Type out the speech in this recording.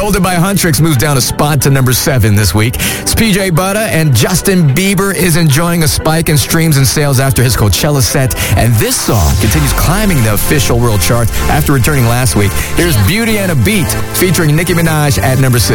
Golden by Huntrix moves down a spot to number 7 this week. It's PJ Butter, and Justin Bieber is enjoying a spike in streams and sales after his Coachella set. And this song continues climbing the official world chart after returning last week. Here's Beauty and a Beat featuring Nicki Minaj at number 6.